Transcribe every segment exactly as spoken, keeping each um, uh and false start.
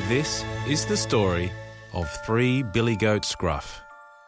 This is the story of Three Billy Goats Gruff.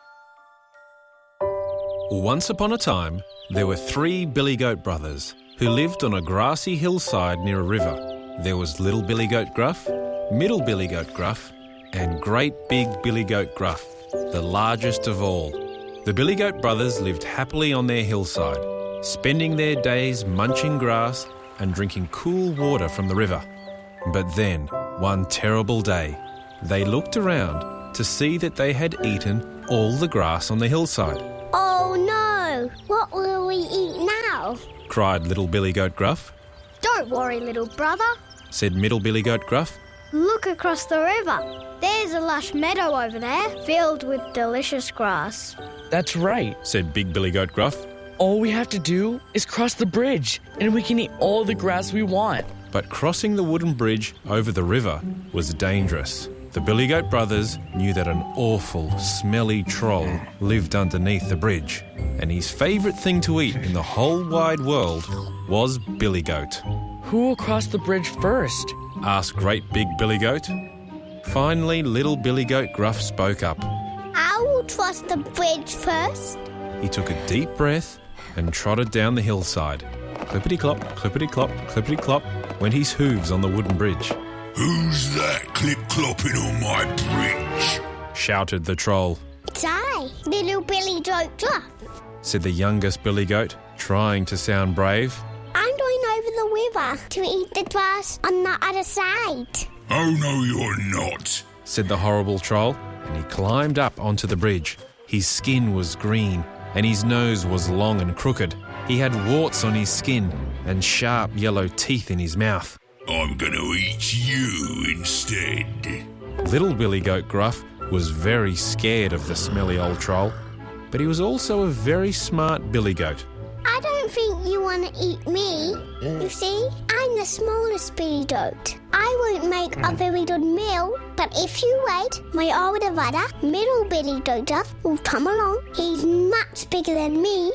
Once upon a time, there were three Billy Goat brothers who lived on a grassy hillside near a river. There was Little Billy Goat Gruff, Middle Billy Goat Gruff, and Great Big Billy Goat Gruff, the largest of all. The Billy Goat brothers lived happily on their hillside, spending their days munching grass and drinking cool water from the river. But then, one terrible day, they looked around to see that they had eaten all the grass on the hillside. Oh no! What will we eat now? Cried Little Billy Goat Gruff. Don't worry, little brother. Said Middle Billy Goat Gruff. Look across the river. There's a lush meadow over there, filled with delicious grass. That's right, said Big Billy Goat Gruff. All we have to do is cross the bridge, and we can eat all the grass we want. But crossing the wooden bridge over the river was dangerous. The Billy Goat brothers knew that an awful, smelly troll lived underneath the bridge, and his favourite thing to eat in the whole wide world was Billy Goat. Who will cross the bridge first? Asked Great Big Billy Goat. Finally, Little Billy Goat Gruff spoke up. I will cross the bridge first. He took a deep breath and trotted down the hillside. Clippity-clop, clippity-clop, clippity-clop went his hooves on the wooden bridge. Who's that clip-clopping on my bridge? Shouted the troll. It's I, Little Billy Goat Gruff, said the youngest Billy Goat, trying to sound brave. I'm going over the river to eat the grass on the other side. Oh no, you're not, said the horrible troll, and he climbed up onto the bridge. His skin was green, and his nose was long and crooked. He had warts on his skin and sharp yellow teeth in his mouth. I'm going to eat you instead. Little Billy Goat Gruff was very scared of the smelly old troll, but he was also a very smart Billy Goat. I don't think you want to eat me. You see, I'm the smallest Billy Goat. I won't make a very good meal, but if you wait, my older brother, Middle Billy Goat Gruff, will come along. He's much bigger than me.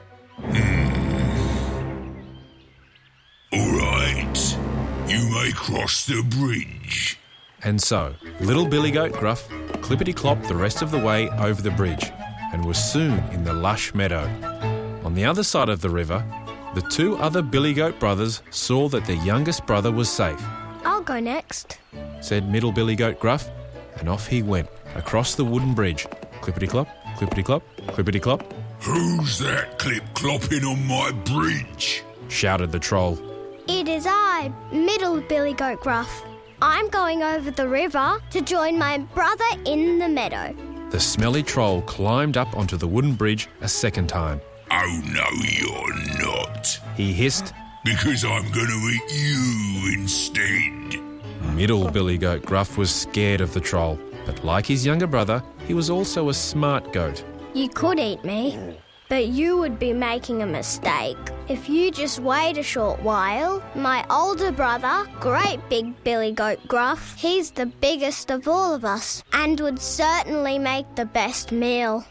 All right, you may cross the bridge. And so, Little Billy Goat Gruff clippity-clopped the rest of the way over the bridge and was soon in the lush meadow. On the other side of the river, the two other Billy Goat brothers saw that their youngest brother was safe. I'll go next, said Middle Billy Goat Gruff, and off he went across the wooden bridge. Clippity-clop, clippity-clop, clippity-clop. Who's that clip-clopping on my bridge? Shouted the troll. It is I, Middle Billy Goat Gruff. I'm going over the river to join my brother in the meadow. The smelly troll climbed up onto the wooden bridge a second time. Oh no, you're not, he hissed. Because I'm going to eat you instead. Middle Billy Goat Gruff was scared of the troll, but like his younger brother, he was also a smart goat. You could eat me, but you would be making a mistake. If you just wait a short while, my older brother, Great Big Billy Goat Gruff, he's the biggest of all of us and would certainly make the best meal.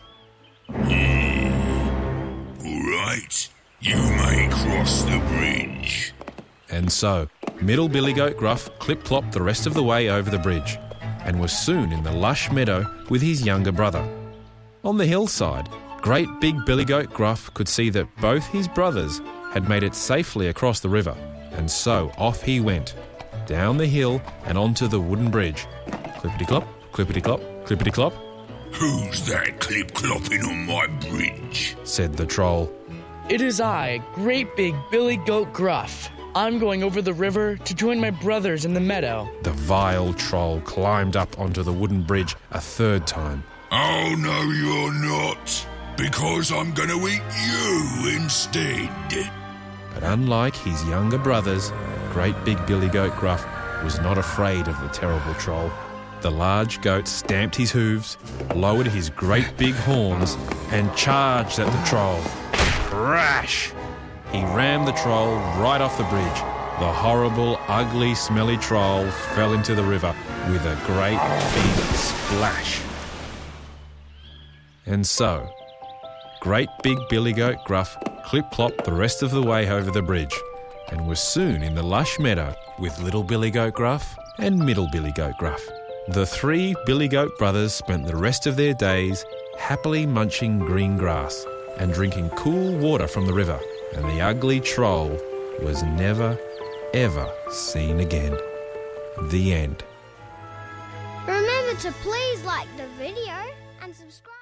All right, you may cross the bridge. And so, Middle Billy Goat Gruff clip-clopped the rest of the way over the bridge and was soon in the lush meadow with his younger brother. On the hillside, Great Big Billy Goat Gruff could see that both his brothers had made it safely across the river, and so off he went, down the hill and onto the wooden bridge. Clippity-clop, clippity-clop, clippity-clop. Who's that clip-clopping on my bridge? Said the troll. It is I, Great Big Billy Goat Gruff. I'm going over the river to join my brothers in the meadow. The vile troll climbed up onto the wooden bridge a third time. Oh no, you're not, because I'm going to eat you instead. But unlike his younger brothers, Great Big Billy Goat Gruff was not afraid of the terrible troll. The large goat stamped his hooves, lowered his great big horns, and charged at the troll. Crash! He rammed the troll right off the bridge. The horrible, ugly, smelly troll fell into the river with a great big splash. And so, Great Big Billy Goat Gruff clip-clopped the rest of the way over the bridge and was soon in the lush meadow with Little Billy Goat Gruff and Middle Billy Goat Gruff. The three Billy Goat brothers spent the rest of their days happily munching green grass and drinking cool water from the river, and the ugly troll was never, ever seen again. The end. Remember to please like the video and subscribe.